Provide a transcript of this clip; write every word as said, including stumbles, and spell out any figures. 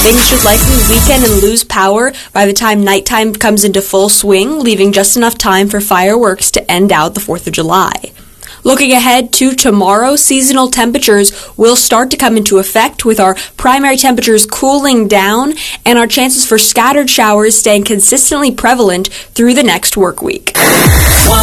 Things should likely weaken and lose power by the time nighttime comes into full swing, leaving just enough time for fireworks to end out the fourth of July. Looking ahead to tomorrow, seasonal temperatures will start to come into effect with our primary temperatures cooling down and our chances for scattered showers staying consistently prevalent through the next work week.